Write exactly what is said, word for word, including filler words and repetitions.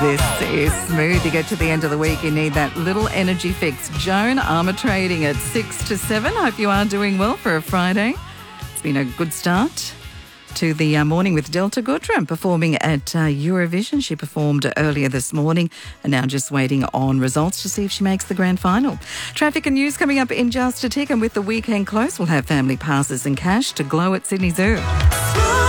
This is smooth. You get to the end of the week, you need that little energy fix. Joan Armour trading at six to seven. Hope you are doing well for a Friday. It's been a good start to the uh, morning with Delta Goodrem performing at uh, Eurovision. She performed earlier this morning and now just waiting on results to see if she makes the grand final. Traffic and news coming up in just a tick, and with the weekend close, we'll have family passes and cash to glow at Sydney Zoo.